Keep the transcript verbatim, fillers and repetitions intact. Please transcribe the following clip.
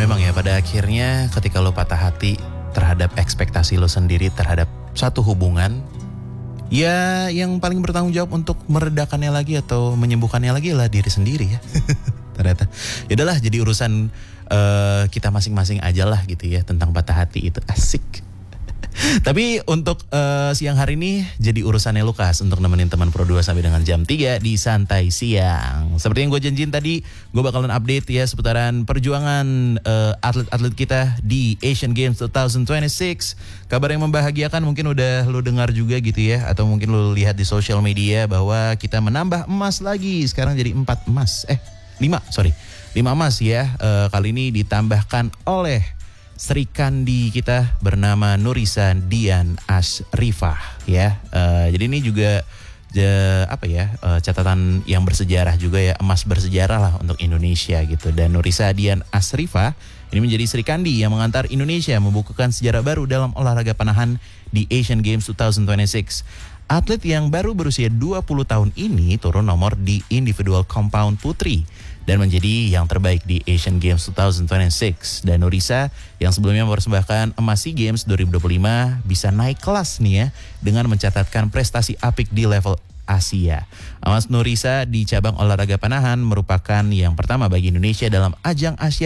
memang ya pada akhirnya ketika lo patah hati terhadap ekspektasi lo sendiri terhadap satu hubungan, ya yang paling bertanggung jawab untuk meredakannya lagi atau menyembuhkannya lagi adalah diri sendiri ya. Ternyata. Yaudahlah, jadi urusan uh, kita masing-masing aja lah gitu ya tentang patah hati itu, asik. Tapi untuk uh, siang hari ini jadi urusannya Lukas untuk nemenin teman Pro dua sampai dengan jam tiga di Santai Siang. Seperti yang gue janjiin tadi, gue bakalan update ya seputaran perjuangan uh, atlet-atlet kita di Asian Games dua ribu dua puluh enam. Kabar yang membahagiakan mungkin udah lo dengar juga gitu ya, atau mungkin lo lihat di sosial media bahwa kita menambah emas lagi. Sekarang jadi empat emas, eh lima sorry, lima emas ya. Uh, kali ini ditambahkan oleh Sri Kandi kita bernama Nurisa Dian Asrifah ya. Uh, jadi ini juga uh, apa ya uh, catatan yang bersejarah juga ya, emas bersejarah lah untuk Indonesia gitu. Dan Nurisa Dian Asrifah ini menjadi Sri Kandi yang mengantar Indonesia membukukan sejarah baru dalam olahraga panahan di Asian Games dua ribu dua puluh enam. Atlet yang baru berusia dua puluh tahun ini turun nomor di individual compound putri dan menjadi yang terbaik di Asian Games dua ribu dua puluh enam. Dan Nurisa yang sebelumnya mempersembahkan emas SEA Games dua ribu dua puluh lima bisa naik kelas nih ya dengan mencatatkan prestasi apik di level Asia. Emas Nurisa di cabang olahraga panahan merupakan yang pertama bagi Indonesia dalam ajang Asia